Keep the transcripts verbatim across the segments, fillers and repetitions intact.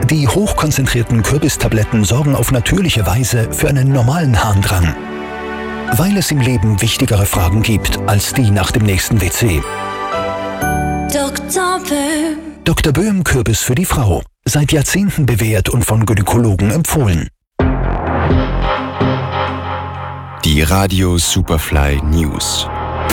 Die hochkonzentrierten Kürbistabletten sorgen auf natürliche Weise für einen normalen Harndrang. Weil es im Leben wichtigere Fragen gibt als die nach dem nächsten W C. Doktor Böhm. Doktor Böhm Kürbis für die Frau. Seit Jahrzehnten bewährt und von Gynäkologen empfohlen. Die Radio Superfly News.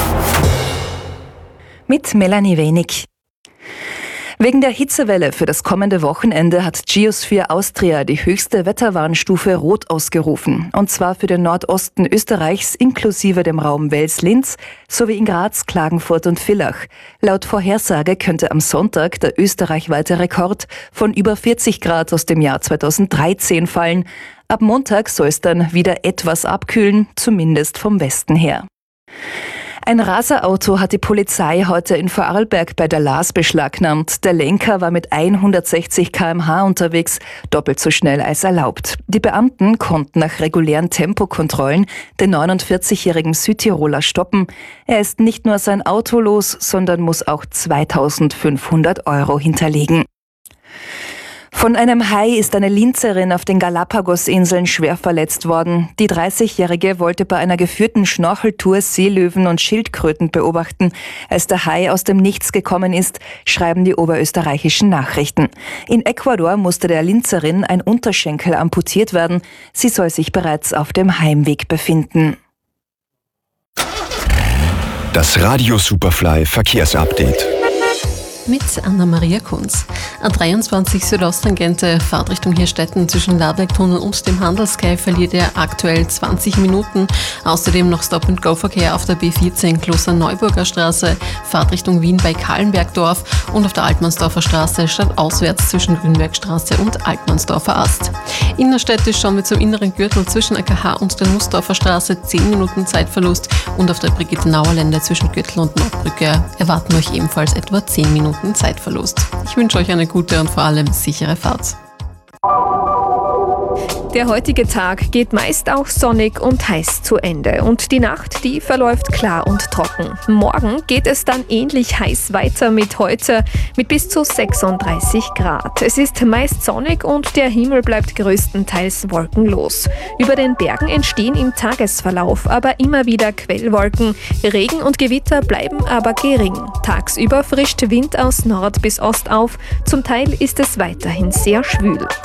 Mit Melanie Wenig. Wegen der Hitzewelle für das kommende Wochenende hat Geosphere Austria die höchste Wetterwarnstufe Rot ausgerufen. Und zwar für den Nordosten Österreichs inklusive dem Raum Wels-Linz sowie in Graz, Klagenfurt und Villach. Laut Vorhersage könnte am Sonntag der österreichweite Rekord von über vierzig Grad aus dem Jahr zweitausenddreizehn fallen. Ab Montag soll es dann wieder etwas abkühlen, zumindest vom Westen her. Ein Raserauto hat die Polizei heute in Vorarlberg bei der Laas beschlagnahmt. Der Lenker war mit hundertsechzig Kilometer pro Stunde unterwegs, doppelt so schnell als erlaubt. Die Beamten konnten nach regulären Tempokontrollen den neunundvierzigjährigen Südtiroler stoppen. Er ist nicht nur sein Auto los, sondern muss auch zweitausendfünfhundert Euro hinterlegen. Von einem Hai ist eine Linzerin auf den Galapagos-Inseln schwer verletzt worden. Die dreißigjährige wollte bei einer geführten Schnorcheltour Seelöwen und Schildkröten beobachten. Als der Hai aus dem Nichts gekommen ist, schreiben die oberösterreichischen Nachrichten. In Ecuador musste der Linzerin ein Unterschenkel amputiert werden. Sie soll sich bereits auf dem Heimweg befinden. Das Radio Superfly Verkehrsupdate. Mit Anna-Maria Kunz. A dreiundzwanzig Südosttangente, Fahrtrichtung Hirstetten zwischen Ladwerktunnel und dem Handelskai verliert er aktuell zwanzig Minuten. Außerdem noch Stop-and-Go-Verkehr auf der B vierzehn Kloster-Neuburger Straße, Fahrtrichtung Wien bei Kahlenbergdorf und auf der Altmannsdorfer Straße stadtauswärts zwischen Grünbergstraße und Altmannsdorfer Ast. Innerstädtisch schauen wir zum inneren Gürtel zwischen A K H und der Nussdorfer Straße zehn Minuten Zeitverlust und auf der Brigitte-Nauer-Lände zwischen Gürtel und Nordbrücke erwarten euch ebenfalls etwa zehn Minuten Zeitverlust. Ich wünsche euch eine gute und vor allem sichere Fahrt. Der heutige Tag geht meist auch sonnig und heiß zu Ende und die Nacht, die verläuft klar und trocken. Morgen geht es dann ähnlich heiß weiter mit heute mit bis zu sechsunddreißig Grad. Es ist meist sonnig und der Himmel bleibt größtenteils wolkenlos. Über den Bergen entstehen im Tagesverlauf aber immer wieder Quellwolken. Regen und Gewitter bleiben aber gering. Tagsüber frischt Wind aus Nord bis Ost auf. Zum Teil ist es weiterhin sehr schwül.